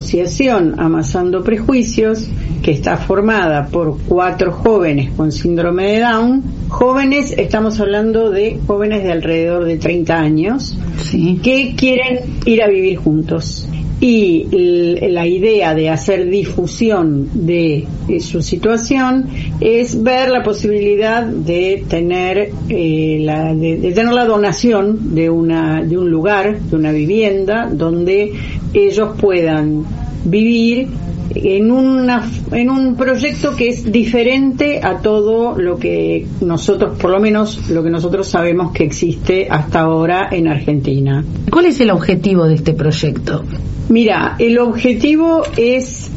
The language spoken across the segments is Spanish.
asociación Amasando Prejuicios, que está formada por 4 jóvenes con síndrome de Down. Jóvenes, estamos hablando de jóvenes de alrededor de 30 años, sí, que quieren ir a vivir juntos. Y la idea de hacer difusión de su situación es ver la posibilidad de tener de tener la donación de un lugar, de una vivienda donde ellos puedan vivir en un proyecto que es diferente a todo lo que nosotros, por lo menos lo que nosotros sabemos que existe hasta ahora en Argentina. ¿Cuál es el objetivo de este proyecto? Mira, el objetivo es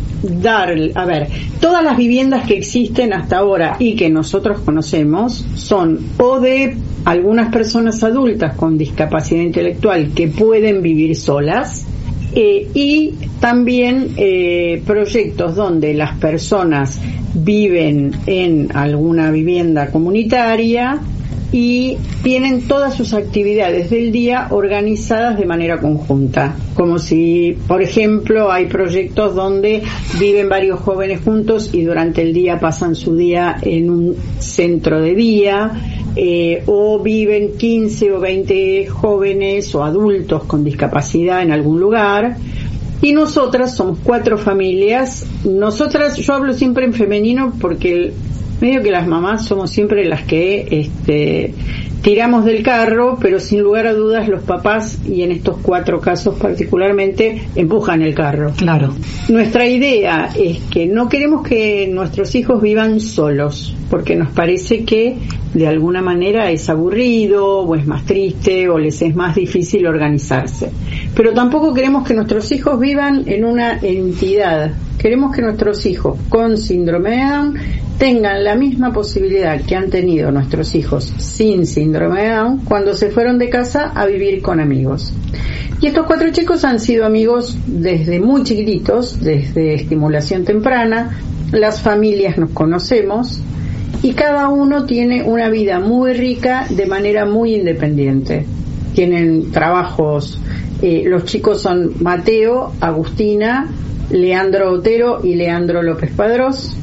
todas las viviendas que existen hasta ahora y que nosotros conocemos son o de algunas personas adultas con discapacidad intelectual que pueden vivir solas, y también proyectos donde las personas viven en alguna vivienda comunitaria y tienen todas sus actividades del día organizadas de manera conjunta, como si, por ejemplo, hay proyectos donde viven varios jóvenes juntos y durante el día pasan su día en un centro de día, o viven 15 o 20 jóvenes o adultos con discapacidad en algún lugar. Y nosotras somos 4 familias. Nosotras, yo hablo siempre en femenino porque medio que las mamás somos siempre las que tiramos del carro, pero sin lugar a dudas los papás, y en estos 4 casos particularmente, empujan el carro. Claro. Nuestra idea es que no queremos que nuestros hijos vivan solos, porque nos parece que de alguna manera es aburrido, o es más triste, o les es más difícil organizarse. Pero tampoco queremos que nuestros hijos vivan en una entidad. Queremos que nuestros hijos con síndrome de Down tengan la misma posibilidad que han tenido nuestros hijos sin síndrome de Down cuando se fueron de casa a vivir con amigos. Y estos 4 chicos han sido amigos desde muy chiquititos, desde estimulación temprana. Las familias nos conocemos y cada uno tiene una vida muy rica de manera muy independiente. Tienen trabajos, los chicos son Mateo, Agustina, Leandro Otero y Leandro López Padrós.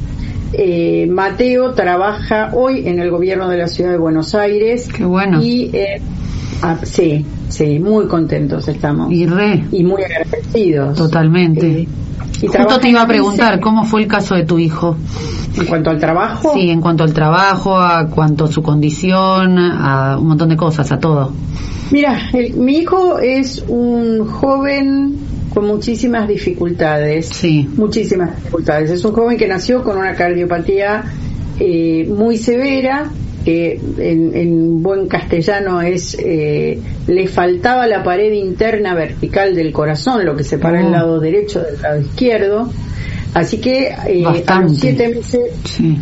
Mateo trabaja hoy en el gobierno de la ciudad de Buenos Aires. Qué bueno. Y sí, muy contentos estamos. Y muy agradecidos. Totalmente. Justo te iba a preguntar, ¿cómo fue el caso de tu hijo? ¿En cuanto al trabajo? Sí, en cuanto al trabajo, a cuanto a su condición, a un montón de cosas, a todo. Mira, mi hijo es un joven con muchísimas dificultades. Sí. Muchísimas dificultades. Es un joven que nació con una cardiopatía muy severa, que en buen castellano le faltaba la pared interna vertical del corazón, lo que separa el lado derecho del lado izquierdo. Así que a los 7 meses, sí,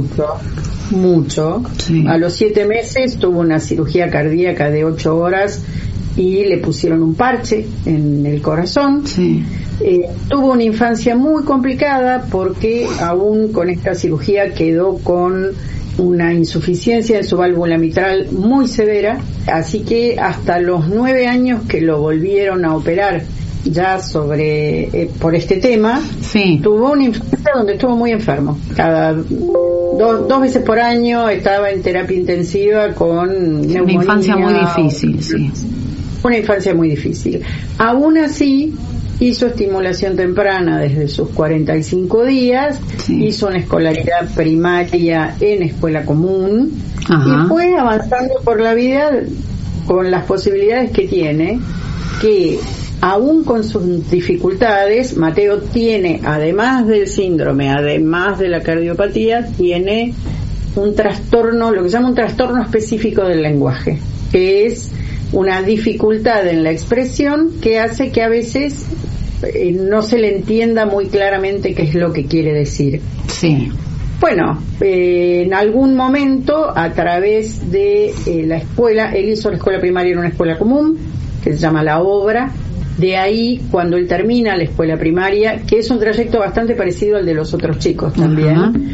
mucho, sí. A los 7 meses tuvo una cirugía cardíaca de 8 horas y le pusieron un parche en el corazón. Sí. Tuvo una infancia muy complicada porque aún con esta cirugía quedó con una insuficiencia en su válvula mitral muy severa, así que hasta los 9 años que lo volvieron a operar ya por este tema, sí, tuvo una infancia donde estuvo muy enfermo. Cada dos veces por año estaba en terapia intensiva con neumonía. Una infancia muy difícil, sí. Una infancia muy difícil. Aún así, hizo estimulación temprana desde sus 45 días, sí, hizo una escolaridad primaria en escuela común. Ajá. Y fue avanzando por la vida con las posibilidades que tiene, que aún con sus dificultades, Mateo tiene, además del síndrome, además de la cardiopatía, tiene un trastorno, lo que se llama un trastorno específico del lenguaje, que es una dificultad en la expresión que hace que a veces no se le entienda muy claramente qué es lo que quiere decir. Sí. Bueno, en algún momento, a través de la escuela, él hizo la escuela primaria en una escuela común, que se llama La Obra. De ahí, cuando él termina la escuela primaria, que es un trayecto bastante parecido al de los otros chicos también,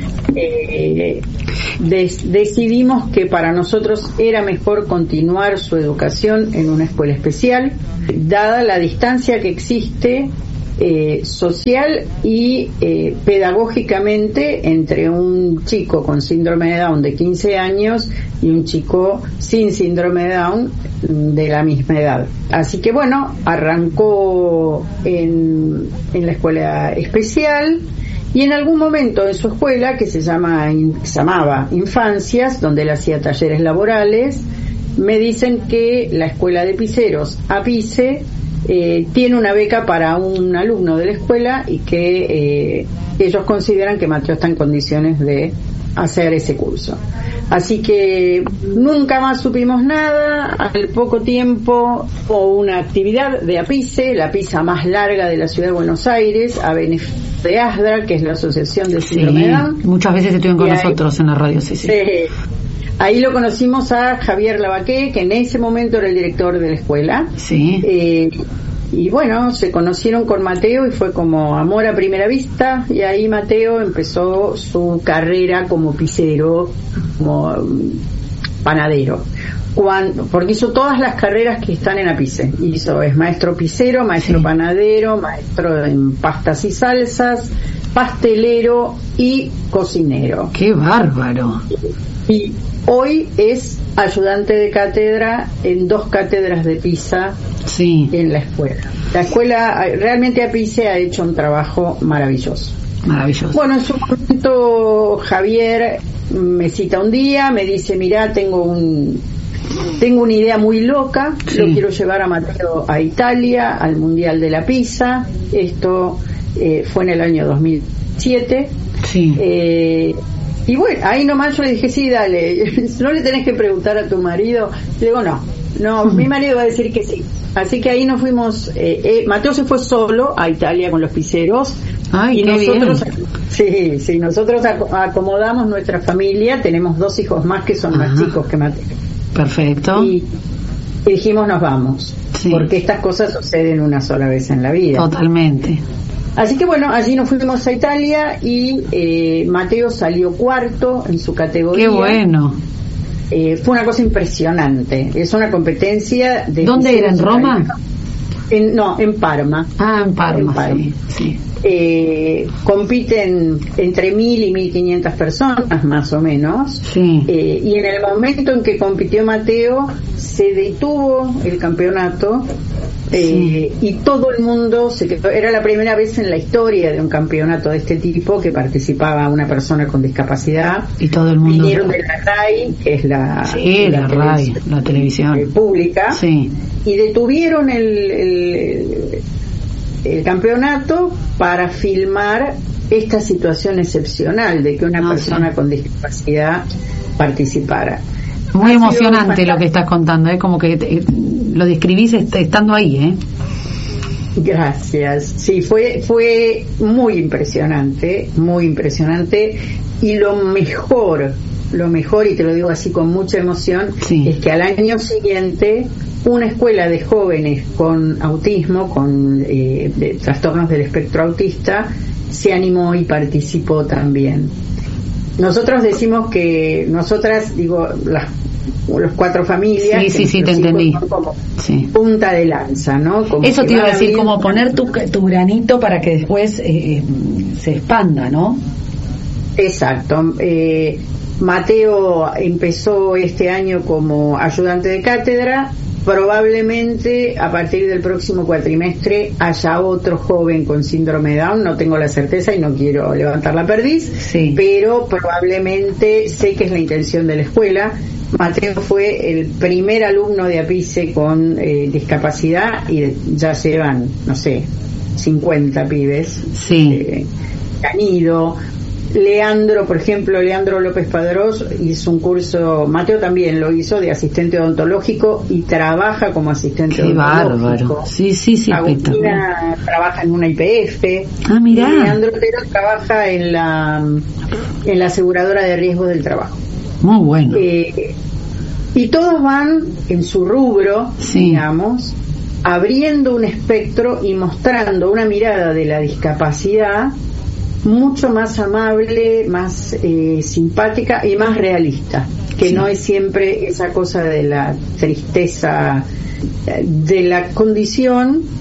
decidimos que para nosotros era mejor continuar su educación en una escuela especial, dada la distancia que existe social y pedagógicamente entre un chico con síndrome de Down de 15 años y un chico sin síndrome de Down de la misma edad. Así que bueno, arrancó en la escuela especial y en algún momento en su escuela, que se llamaba Infancias, donde él hacía talleres laborales, me dicen que la escuela de piseros, APICE, tiene una beca para un alumno de la escuela y que ellos consideran que Mateo está en condiciones de hacer ese curso. Así que nunca más supimos nada. Al poco tiempo hubo una actividad de APICE, la pizza más larga de la ciudad de Buenos Aires, a beneficio de ASDRA, que es la Asociación de Síndrome de Down. Muchas veces estuvieron con nosotros en la radio, sí. Ahí lo conocimos a Javier Lavaqué, que en ese momento era el director de la escuela. Sí. Y bueno, se conocieron con Mateo y fue como amor a primera vista, y ahí Mateo empezó su carrera como pizzero, como panadero. Porque hizo todas las carreras que están en APICE. Es maestro pizzero, maestro panadero, maestro en pastas y salsas, pastelero y cocinero. ¡Qué bárbaro! Y hoy es ayudante de cátedra en 2 cátedras de pizza en la escuela. La escuela, realmente APICE ha hecho un trabajo maravilloso. Maravilloso. Bueno, en su momento Javier me cita un día, me dice, mirá, tengo una idea muy loca, lo quiero llevar a Mateo a Italia, al Mundial de la Pizza. Esto fue en el año 2007. Y bueno, ahí nomás yo le dije, sí, dale, no le tenés que preguntar a tu marido. Le digo, no, mi marido va a decir que sí. Así que ahí nos fuimos, Mateo se fue solo a Italia con los pizzeros. Ay, y qué nosotros, bien. Sí, nosotros acomodamos nuestra familia, tenemos 2 hijos más que son más chicos que Mateo. Perfecto. Y dijimos, nos vamos, porque estas cosas suceden una sola vez en la vida. Totalmente. Así que bueno, allí nos fuimos a Italia y Mateo salió 4º en su categoría. ¡Qué bueno! Fue una cosa impresionante. Es una competencia de... ¿Dónde era? ¿En Roma? En Parma. En Parma. Sí. Compiten entre 1.000 y 1.500 personas, más o menos. Sí. Y en el momento en que compitió Mateo, se detuvo el campeonato. Y todo el mundo se quedó. Era la primera vez en la historia de un campeonato de este tipo que participaba una persona con discapacidad, y todo el mundo vinieron de la RAI, que es la televisión pública, y detuvieron el campeonato para filmar esta situación excepcional de que una persona con discapacidad participara. Muy emocionante lo que estás contando, como que lo describís estando ahí, Gracias. Sí, fue muy impresionante, y lo mejor, y te lo digo así con mucha emoción, es que al año siguiente una escuela de jóvenes con autismo, con de trastornos del espectro autista, se animó y participó también. Nosotros decimos que los 4 familias, te entendí, como punta de lanza, ¿no? Como eso te iba a decir, como poner tu granito para que después se expanda, ¿no? Exacto. Mateo empezó este año como ayudante de cátedra. Probablemente a partir del próximo cuatrimestre haya otro joven con síndrome de Down, no tengo la certeza y no quiero levantar la perdiz, pero probablemente, sé que es la intención de la escuela. Mateo fue el primer alumno de APICE con discapacidad y ya llevan, 50 pibes que han ido. Leandro, por ejemplo, Leandro López Padrós hizo un curso, Mateo también lo hizo, de asistente odontológico y trabaja como asistente odontológico. Bárbaro. Sí, Agustina trabaja en una IPF. Mirá. Y Leandro Otero trabaja en la aseguradora de riesgos del trabajo. Muy bueno. Y todos van en su rubro, digamos, abriendo un espectro y mostrando una mirada de la discapacidad mucho más amable, más simpática y más realista, que no es siempre esa cosa de la tristeza de la condición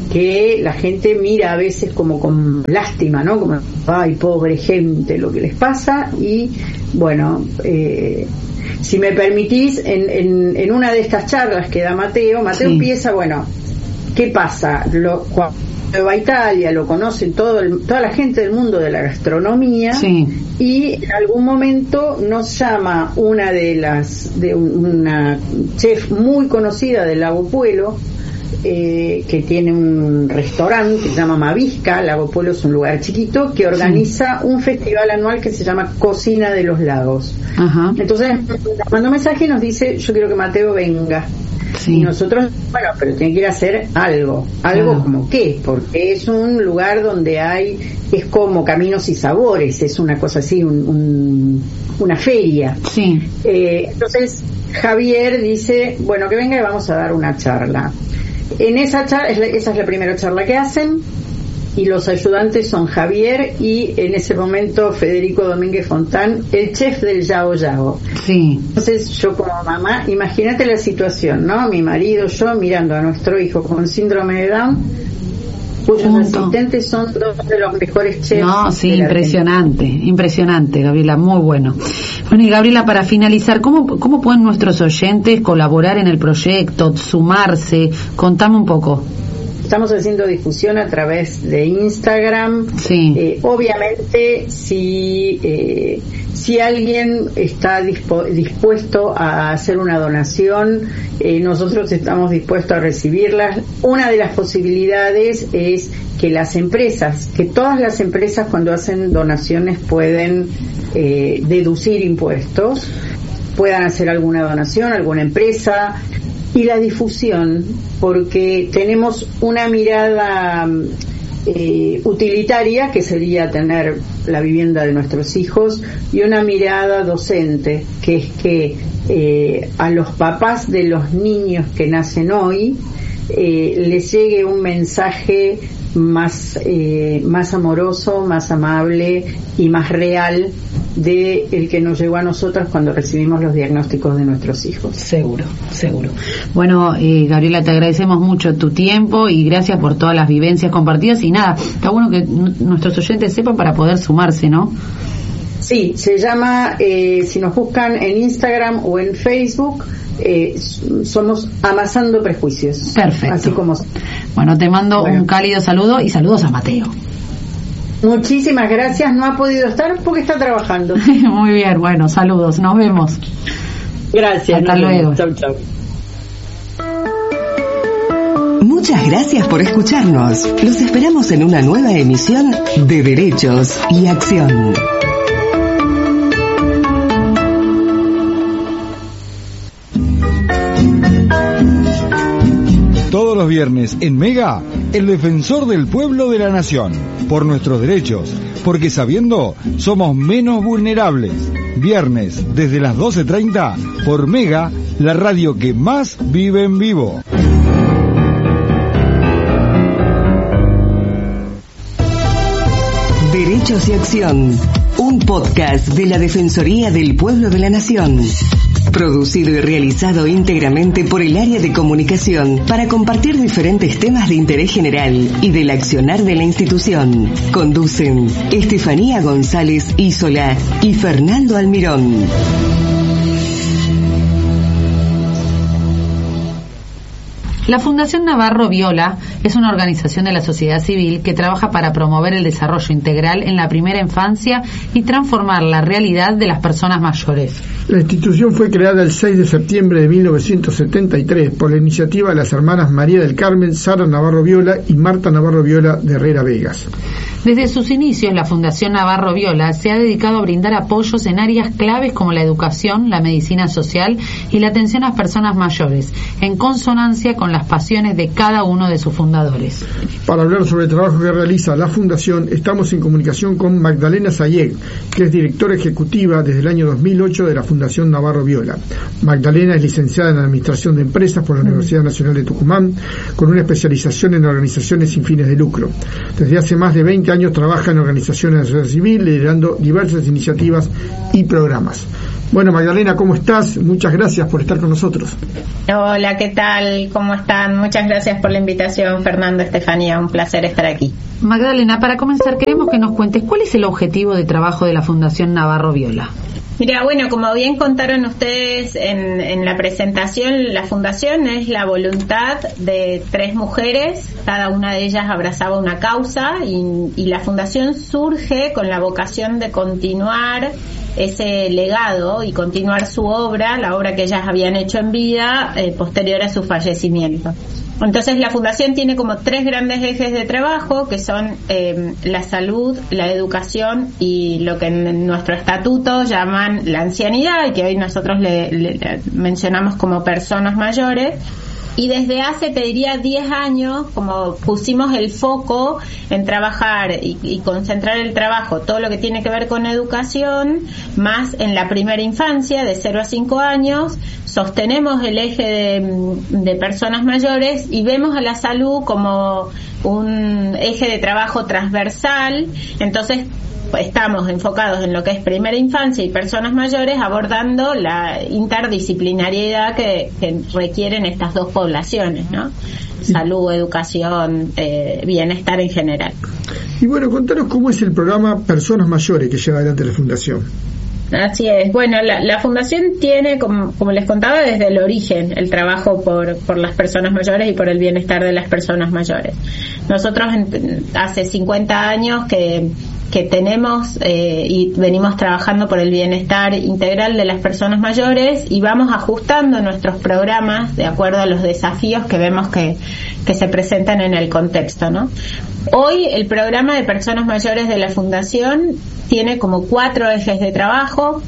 que la gente mira a veces como con lástima, ¿no? Como, ay, pobre gente, lo que les pasa. Y bueno, si me permitís, en una de estas charlas que da Mateo sí. Empieza, bueno, ¿qué pasa? Cuando va a Italia, lo conocen toda la gente del mundo de la gastronomía, sí. Y en algún momento nos llama una una chef muy conocida del Lago Puelo, que tiene un restaurante que se llama Mavisca. Lago Puelo es un lugar chiquito que organiza un festival anual que se llama Cocina de los Lagos. Ajá. Entonces nos mandó un mensaje y nos dice: yo quiero que Mateo venga. Sí. Y nosotros, bueno, pero tiene que ir a hacer algo claro. Como qué, porque es un lugar donde es como Caminos y Sabores, es una cosa así, una feria. Sí. Entonces Javier dice, bueno, que venga y vamos a dar una charla. En esa charla, esa es la primera charla que hacen, y los ayudantes son Javier y en ese momento Federico Domínguez Fontán, el chef del Yao Yao. Sí. Entonces yo como mamá, imagínate la situación, ¿no? Mi marido, yo mirando a nuestro hijo con síndrome de Down, cuyos asistentes son dos de los mejores chefs. No, sí, impresionante, Gabriela, muy bueno. Bueno, y Gabriela, para finalizar, ¿cómo pueden nuestros oyentes colaborar en el proyecto, sumarse? Contame un poco. Estamos haciendo difusión a través de Instagram. Sí. Obviamente, si alguien está dispuesto a hacer una donación, nosotros estamos dispuestos a recibirlas. Una de las posibilidades es que todas las empresas cuando hacen donaciones pueden deducir impuestos, puedan hacer alguna donación, alguna empresa. Y la difusión, porque tenemos una mirada utilitaria, que sería tener la vivienda de nuestros hijos, y una mirada docente, que es que a los papás de los niños que nacen hoy les llegue un mensaje más amoroso, más amable y más real de el que nos llegó a nosotros cuando recibimos los diagnósticos de nuestros hijos. Seguro. Bueno, Gabriela, te agradecemos mucho tu tiempo y gracias por todas las vivencias compartidas, y nada, está bueno que nuestros oyentes sepan para poder sumarse, ¿no? Sí, se llama, si nos buscan en Instagram o en Facebook, somos Amasando Prejuicios. Perfecto. Así como. Bueno, te mando un cálido saludo y saludos a Mateo. Muchísimas gracias, no ha podido estar porque está trabajando. Muy bien, bueno, saludos, nos vemos. Gracias. Hasta luego. Chau. Muchas gracias por escucharnos. Los esperamos en una nueva emisión de Derechos y Acción. Todos los viernes en Mega, el defensor del pueblo de la nación, por nuestros derechos, porque sabiendo somos menos vulnerables. Viernes desde las 12:30 por Mega, la radio que más vive en vivo. Derechos y Acción, un podcast de la Defensoría del Pueblo de la Nación. Producido y realizado íntegramente por el área de comunicación para compartir diferentes temas de interés general y del accionar de la institución. Conducen Estefanía González Isola y Fernando Almirón. La Fundación Navarro Viola es una organización de la sociedad civil que trabaja para promover el desarrollo integral en la primera infancia y transformar la realidad de las personas mayores. La institución fue creada el 6 de septiembre de 1973 por la iniciativa de las hermanas María del Carmen, Sara Navarro Viola y Marta Navarro Viola de Herrera Vegas. Desde sus inicios, la Fundación Navarro Viola se ha dedicado a brindar apoyos en áreas claves como la educación, la medicina social y la atención a las personas mayores, en consonancia con las pasiones de cada uno de sus fundadores. Para hablar sobre el trabajo que realiza la Fundación, estamos en comunicación con Magdalena Sayeg, que es directora ejecutiva desde el año 2008 de la Fundación Navarro Viola. Magdalena es licenciada en Administración de Empresas por la Universidad Nacional de Tucumán, con una especialización en organizaciones sin fines de lucro. Desde hace más de 20 años trabaja en organizaciones de la sociedad civil, liderando diversas iniciativas y programas. Bueno, Magdalena, ¿cómo estás? Muchas gracias por estar con nosotros. Hola, ¿qué tal? ¿Cómo están? Muchas gracias por la invitación, Fernando, Estefanía, un placer estar aquí. Magdalena, para comenzar queremos que nos cuentes cuál es el objetivo de trabajo de la Fundación Navarro Viola. Mira, bueno, como bien contaron ustedes en la presentación, la fundación es la voluntad de 3 mujeres, cada una de ellas abrazaba una causa y la fundación surge con la vocación de continuar ese legado y continuar su obra, la obra que ellas habían hecho en vida, posterior a su fallecimiento. Entonces la fundación tiene como 3 grandes ejes de trabajo, que son la salud, la educación y lo que en nuestro estatuto llaman la ancianidad, y que hoy nosotros le mencionamos como personas mayores. Y desde hace, te diría, 10 años, como pusimos el foco en trabajar y concentrar el trabajo, todo lo que tiene que ver con educación, más en la primera infancia, de 0 a 5 años, sostenemos el eje de personas mayores y vemos a la salud como un eje de trabajo transversal. Entonces, estamos enfocados en lo que es primera infancia y personas mayores, abordando la interdisciplinariedad que requieren estas 2 poblaciones, ¿no? Salud, educación, bienestar en general. Y bueno, contanos cómo es el programa Personas Mayores que lleva adelante la Fundación. Así es. Bueno, la Fundación tiene, como les contaba, desde el origen el trabajo por las personas mayores y por el bienestar de las personas mayores. Nosotros hace 50 años que tenemos y venimos trabajando por el bienestar integral de las personas mayores, y vamos ajustando nuestros programas de acuerdo a los desafíos que vemos que se presentan en el contexto, ¿no? Hoy el programa de personas mayores de la Fundación tiene como 4 ejes de trabajo,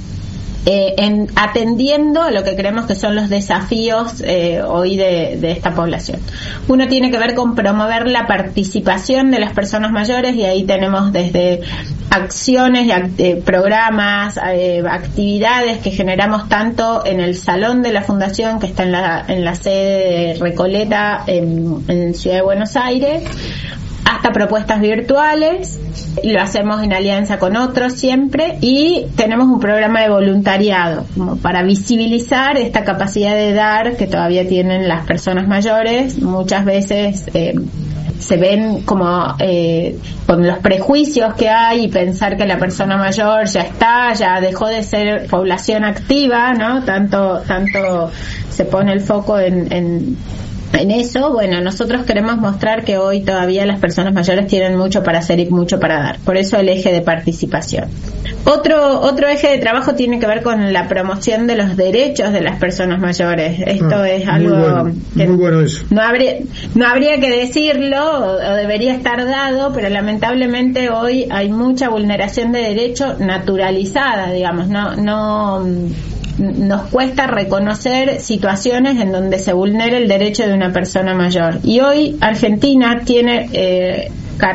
atendiendo a lo que creemos que son los desafíos hoy de esta población. Uno tiene que ver con promover la participación de las personas mayores, y ahí tenemos desde acciones, programas, actividades que generamos tanto en el salón de la Fundación, que está en la sede de Recoleta, en Ciudad de Buenos Aires, hasta propuestas virtuales. Lo hacemos en alianza con otros siempre, y tenemos un programa de voluntariado como para visibilizar esta capacidad de dar que todavía tienen las personas mayores. Muchas veces se ven como con los prejuicios que hay, y pensar que la persona mayor ya dejó de ser población activa, ¿no? Tanto se pone el foco en eso. Bueno, nosotros queremos mostrar que hoy todavía las personas mayores tienen mucho para hacer y mucho para dar. Por eso el eje de participación. Otro eje de trabajo tiene que ver con la promoción de los derechos de las personas mayores. Esto es algo que muy bueno eso. No habría que decirlo, o debería estar dado, pero lamentablemente hoy hay mucha vulneración de derechos naturalizada, digamos. Nos cuesta reconocer situaciones en donde se vulnera el derecho de una persona mayor. Y hoy Argentina tiene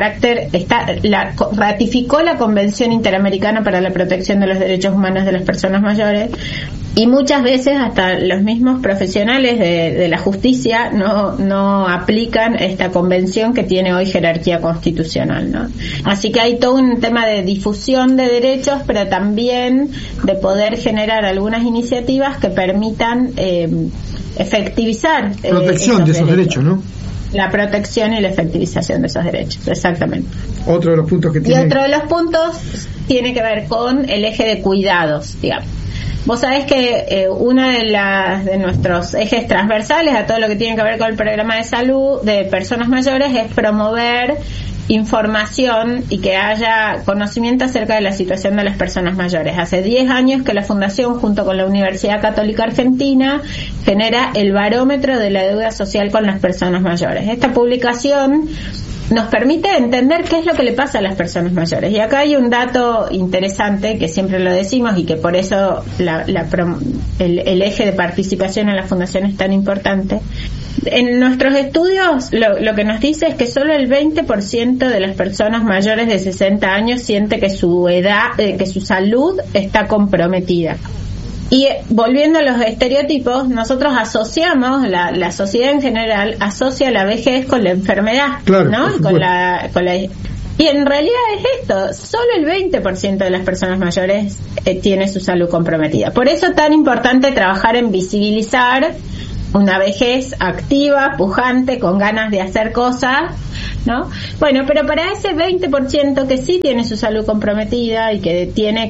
ratificó la Convención Interamericana para la Protección de los Derechos Humanos de las Personas Mayores, y muchas veces hasta los mismos profesionales de la justicia no aplican esta convención, que tiene hoy jerarquía constitucional, ¿no? Así que hay todo un tema de difusión de derechos, pero también de poder generar algunas iniciativas que permitan efectivizar protección de esos derechos, ¿no? La protección y la efectivización de esos derechos, exactamente. Otro de los puntos que tiene... Y otro de los puntos tiene que ver con el eje de cuidados, digamos. Vos sabés que uno de nuestros ejes transversales a todo lo que tiene que ver con el programa de salud de personas mayores es promover información y que haya conocimiento acerca de la situación de las personas mayores. Hace 10 años que la Fundación, junto con la Universidad Católica Argentina, genera el barómetro de la deuda social con las personas mayores. Esta publicación nos permite entender qué es lo que le pasa a las personas mayores. Y acá hay un dato interesante que siempre lo decimos, y que por eso el eje de participación en la Fundación es tan importante. En nuestros estudios lo que nos dice es que solo el 20% de las personas mayores de 60 años siente que su salud está comprometida. Y volviendo a los estereotipos, nosotros asociamos, la sociedad en general asocia la vejez con la enfermedad, claro, ¿no? Y en realidad es esto, solo el 20% de las personas mayores tiene su salud comprometida. Por eso es tan importante trabajar en visibilizar una vejez activa, pujante, con ganas de hacer cosas, ¿no? Bueno, pero para ese 20% que sí tiene su salud comprometida y que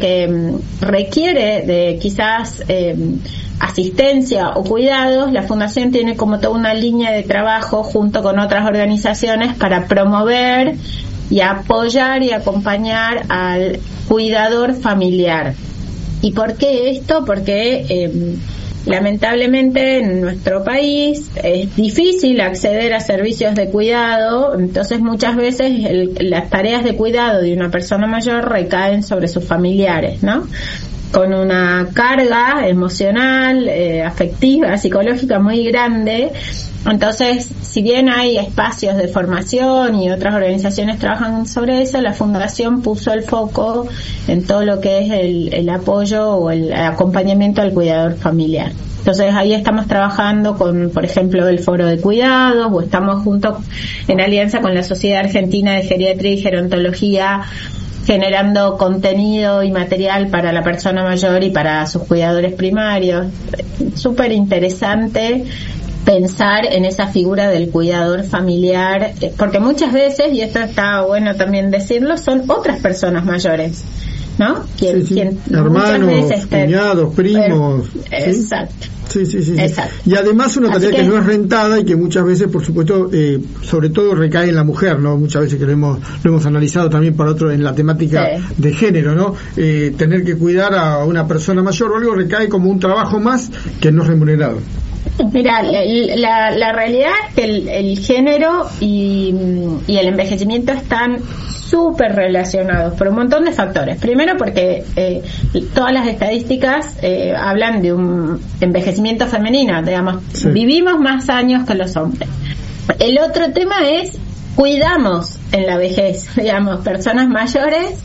requiere de quizás asistencia o cuidados, la Fundación tiene como toda una línea de trabajo junto con otras organizaciones para promover y apoyar y acompañar al cuidador familiar. ¿Y por qué esto? Porque lamentablemente en nuestro país es difícil acceder a servicios de cuidado, entonces muchas veces las tareas de cuidado de una persona mayor recaen sobre sus familiares, ¿no? Con una carga emocional, afectiva, psicológica muy grande. Entonces, si bien hay espacios de formación y otras organizaciones trabajan sobre eso, la Fundación puso el foco en todo lo que es el apoyo o el acompañamiento al cuidador familiar. Entonces ahí estamos trabajando con, por ejemplo, el Foro de Cuidados, o estamos juntos en alianza con la Sociedad Argentina de Geriatría y Gerontología, generando contenido y material para la persona mayor y para sus cuidadores primarios. Súper interesante pensar en esa figura del cuidador familiar, porque muchas veces, y esto está bueno también decirlo, son otras personas mayores, ¿no? Quien hermanos, veces cuñados, primos. Exacto. Sí. Exacto. Y además una tarea que no es rentada y que muchas veces, por supuesto, sobre todo recae en la mujer, ¿no? Muchas veces que lo hemos analizado también para otro en la temática de género, ¿no? Tener que cuidar a una persona mayor o algo recae como un trabajo más que no es remunerado. Mira, la realidad es que el género y el envejecimiento están súper relacionados por un montón de factores. Primero porque todas las estadísticas hablan de un envejecimiento femenino, digamos, vivimos más años que los hombres. El otro tema es cuidamos en la vejez, digamos, personas mayores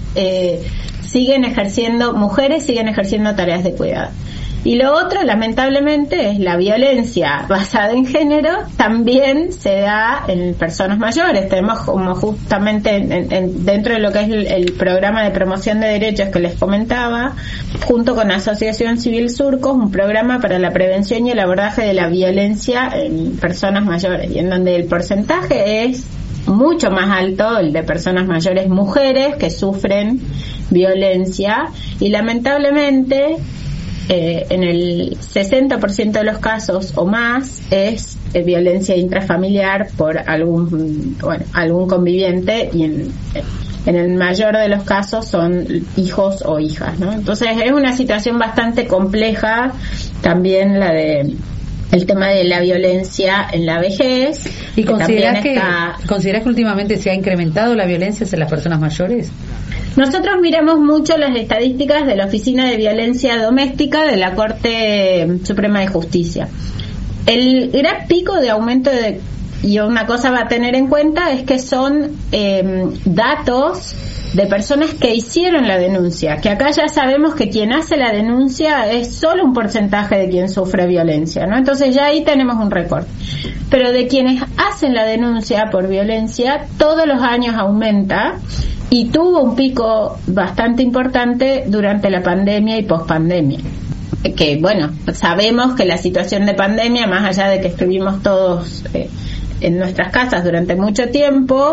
mujeres siguen ejerciendo tareas de cuidado. Y lo otro, lamentablemente, es la violencia basada en género, también se da en personas mayores. Tenemos como justamente dentro de lo que es el programa de promoción de derechos que les comentaba, junto con Asociación Civil Surcos, un programa para la prevención y el abordaje de la violencia en personas mayores, y en donde el porcentaje es mucho más alto, el de personas mayores mujeres que sufren violencia, y lamentablemente en el 60% de los casos o más es violencia intrafamiliar por algún conviviente, y en el mayor de los casos son hijos o hijas, ¿no? Entonces es una situación bastante compleja también el tema de la violencia en la vejez. ¿Y considerás que últimamente se ha incrementado la violencia hacia las personas mayores? Nosotros miramos mucho las estadísticas de la Oficina de Violencia Doméstica de la Corte Suprema de Justicia. El gran pico de aumento y una cosa va a tener en cuenta es que son datos de personas que hicieron la denuncia, que acá ya sabemos que quien hace la denuncia es solo un porcentaje de quien sufre violencia, ¿no? Entonces ya ahí tenemos un recorte. Pero de quienes hacen la denuncia por violencia, todos los años aumenta, y tuvo un pico bastante importante durante la pandemia y pospandemia. Que bueno, sabemos que la situación de pandemia, más allá de que estuvimos todos en nuestras casas durante mucho tiempo,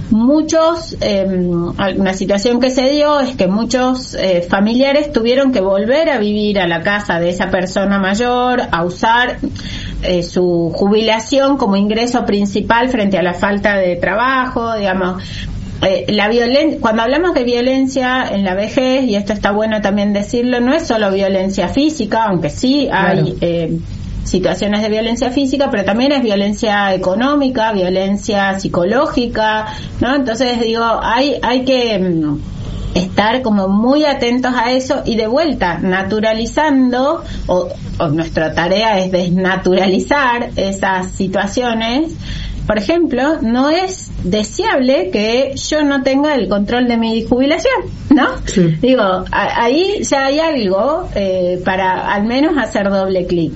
una situación que se dio es que muchos familiares tuvieron que volver a vivir a la casa de esa persona mayor, a usar su jubilación como ingreso principal frente a la falta de trabajo, digamos. Cuando hablamos de violencia en la vejez, y esto está bueno también decirlo, no es solo violencia física, aunque sí hay situaciones de violencia física, pero también es violencia económica, violencia psicológica, ¿no? Entonces digo, hay que estar como muy atentos a eso, y de vuelta naturalizando, o nuestra tarea es desnaturalizar esas situaciones. Por ejemplo, no es deseable que yo no tenga el control de mi jubilación, ¿no? Sí. Digo, ahí ya hay algo para al menos hacer doble clic.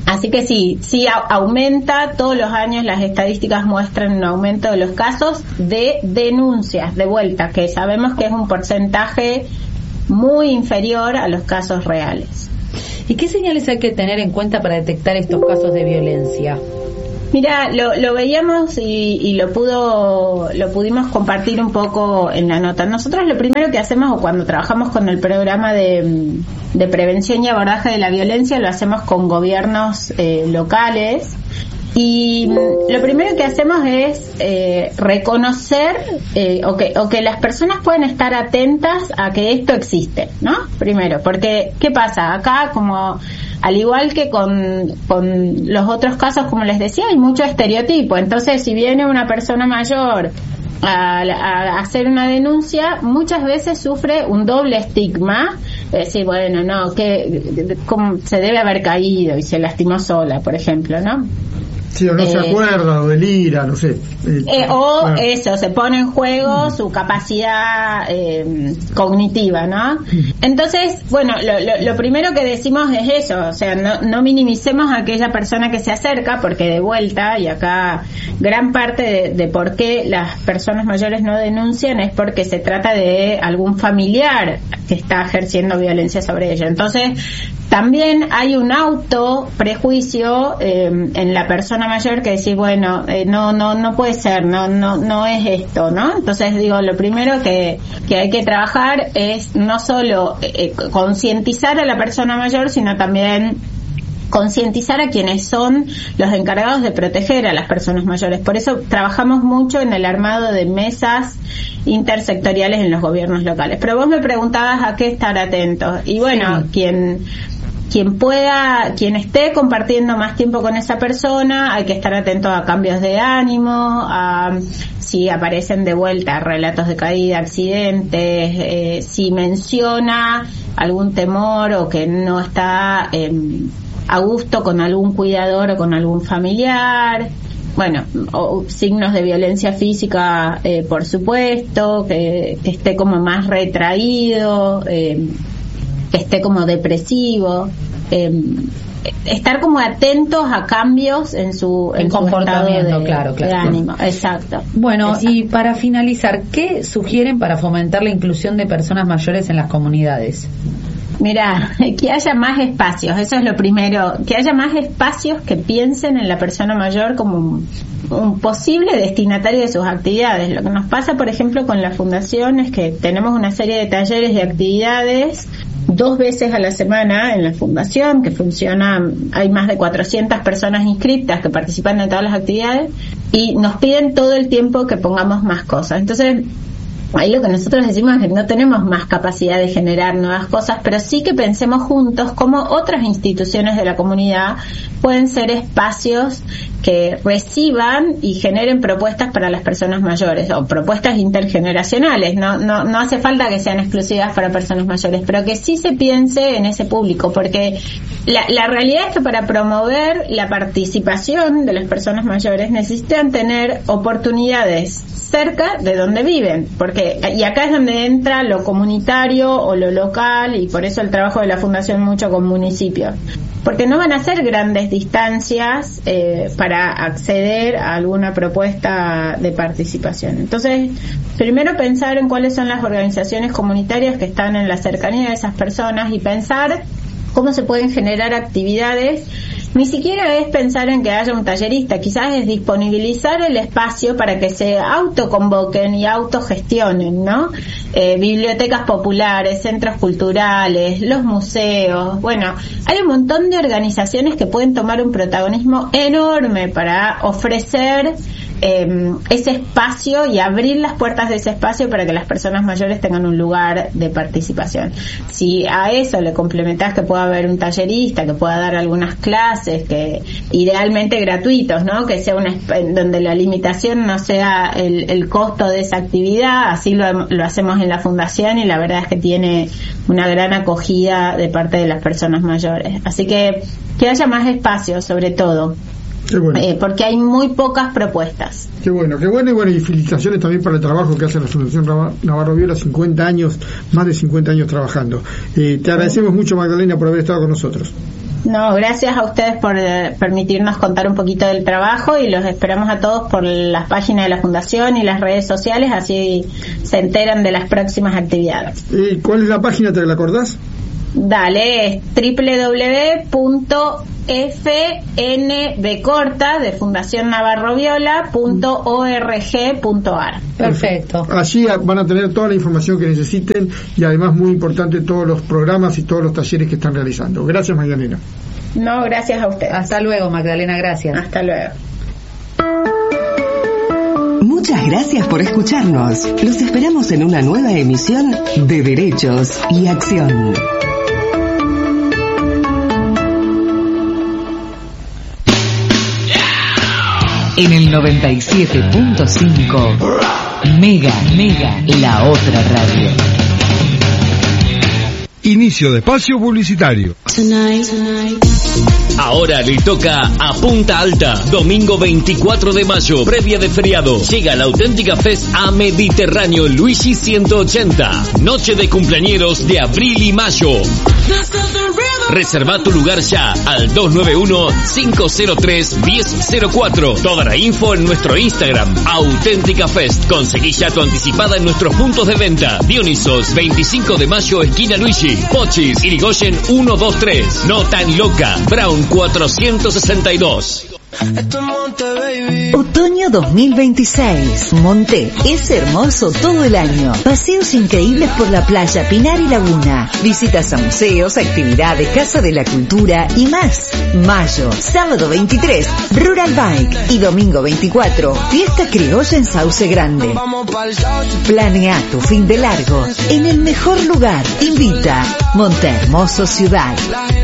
Así que sí aumenta, todos los años las estadísticas muestran un aumento de los casos de denuncias de vuelta, que sabemos que es un porcentaje muy inferior a los casos reales. ¿Y qué señales hay que tener en cuenta para detectar estos casos de violencia? Mira, lo veíamos y lo pudimos compartir un poco en la nota. Nosotros lo primero que hacemos, o cuando trabajamos con el programa de prevención y abordaje de la violencia, lo hacemos con gobiernos locales. Y lo primero que hacemos es reconocer o que las personas pueden estar atentas a que esto existe, ¿no? Primero, porque ¿qué pasa? Acá, como al igual que con los otros casos, como les decía, hay mucho estereotipo. Entonces, si viene una persona mayor a hacer una denuncia, muchas veces sufre un doble estigma. Decir, bueno, no, que como se debe haber caído y se lastimó sola, por ejemplo, ¿no? Sí, o no se acuerda, o delira, no sé. Claro. Eso, se pone en juego su capacidad cognitiva, ¿no? Entonces, bueno, lo primero que decimos es eso, o sea, no minimicemos a aquella persona que se acerca, porque de vuelta, y acá gran parte de por qué las personas mayores no denuncian es porque se trata de algún familiar que está ejerciendo violencia sobre ellos. Entonces, también hay un prejuicio en la persona mayor que decir, bueno, no puede ser, no es esto, ¿no? Entonces digo, lo primero que hay que trabajar es no solo concientizar a la persona mayor, sino también concientizar a quienes son los encargados de proteger a las personas mayores. Por eso trabajamos mucho en el armado de mesas intersectoriales en los gobiernos locales. Pero vos me preguntabas a qué estar atentos. Y bueno, sí, quien esté compartiendo más tiempo con esa persona, hay que estar atento a cambios de ánimo, a si aparecen de vuelta relatos de caída, accidentes, si menciona algún temor o que no está a gusto con algún cuidador o con algún familiar. Bueno, o signos de violencia física, por supuesto, que esté como más retraído, que esté como depresivo, estar como atentos a cambios en su comportamiento, estado de ánimo. Exacto. Bueno, exacto. Y para finalizar, ¿qué sugieren para fomentar la inclusión de personas mayores en las comunidades? Mira, que haya más espacios, eso es lo primero, que haya más espacios que piensen en la persona mayor como un posible destinatario de sus actividades. Lo que nos pasa, por ejemplo, con la fundación es que tenemos una serie de talleres y actividades 2 veces a la semana en la fundación, que funciona, hay más de 400 personas inscritas que participan en todas las actividades y nos piden todo el tiempo que pongamos más cosas. Entonces, ahí lo que nosotros decimos es que no tenemos más capacidad de generar nuevas cosas, pero sí que pensemos juntos cómo otras instituciones de la comunidad pueden ser espacios que reciban y generen propuestas para las personas mayores, o propuestas intergeneracionales. No hace falta que sean exclusivas para personas mayores, pero que sí se piense en ese público, porque la realidad es que para promover la participación de las personas mayores necesitan tener oportunidades cerca de donde viven, y acá es donde entra lo comunitario o lo local, y por eso el trabajo de la fundación mucho con municipios, porque no van a ser grandes distancias para acceder a alguna propuesta de participación. Entonces, primero pensar en cuáles son las organizaciones comunitarias que están en la cercanía de esas personas y pensar cómo se pueden generar actividades. Ni siquiera es pensar en que haya un tallerista, quizás es disponibilizar el espacio para que se autoconvoquen y autogestionen, ¿no? Bibliotecas populares, centros culturales, los museos. Bueno, hay un montón de organizaciones que pueden tomar un protagonismo enorme para ofrecer ese espacio y abrir las puertas de ese espacio para que las personas mayores tengan un lugar de participación. Si a eso le complementás que pueda haber un tallerista, que pueda dar algunas clases, que idealmente gratuitos, ¿no? Que sea donde la limitación no sea el costo de esa actividad. Así lo hacemos en la fundación y la verdad es que tiene una gran acogida de parte de las personas mayores. Así que haya más espacios, sobre todo. Qué bueno. Porque hay muy pocas propuestas. Qué bueno, y felicitaciones también por el trabajo que hace la Fundación Navarro Viola, más de 50 años trabajando. Te agradecemos mucho, Magdalena, por haber estado con nosotros. No, gracias a ustedes por permitirnos contar un poquito del trabajo, y los esperamos a todos por las páginas de la Fundación y las redes sociales, así se enteran de las próximas actividades. ¿Y cuál es la página, te la acordás? Dale, es www.fnbcorta de Fundación Navarro Viola.org.ar. Perfecto. Allí van a tener toda la información que necesiten, y además, muy importante, todos los programas y todos los talleres que están realizando. Gracias, Magdalena. No, gracias a ustedes. Hasta luego, Magdalena, gracias. Hasta luego. Muchas gracias por escucharnos. Los esperamos en una nueva emisión de Derechos y Acción. En el 97.5 Mega, la otra radio. Inicio de espacio publicitario. Ahora le toca a Punta Alta, domingo 24 de mayo, previa de feriado. Llega la Auténtica Fest a Mediterráneo Luigi 180. Noche de cumpleañeros de abril y mayo. Reserva tu lugar ya al 291-503-1004. Toda la info en nuestro Instagram, Auténtica Fest. Conseguí ya tu anticipada en nuestros puntos de venta. Dionisos, 25 de mayo, esquina Luigi. Pochis, Irigoyen 123. No tan loca, Brown 462. Otoño 2026. Monte es hermoso todo el año. Paseos increíbles por la playa, Pinar y Laguna. Visitas a museos, actividades, Casa de la Cultura y más. Mayo, sábado 23, Rural Bike. Y domingo 24, fiesta criolla en Sauce Grande. Planea tu fin de largo en el mejor lugar. Invita Monte Hermoso Ciudad.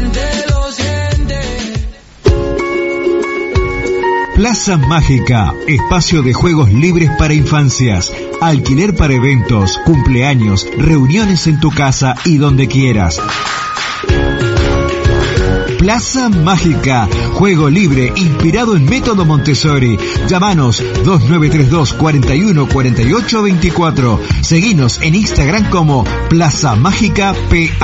Plaza Mágica, espacio de juegos libres para infancias, alquiler para eventos, cumpleaños, reuniones en tu casa y donde quieras. Plaza Mágica, juego libre inspirado en método Montessori. Llámanos 2932 41 48 24. Seguinos en Instagram como Plaza Mágica PA.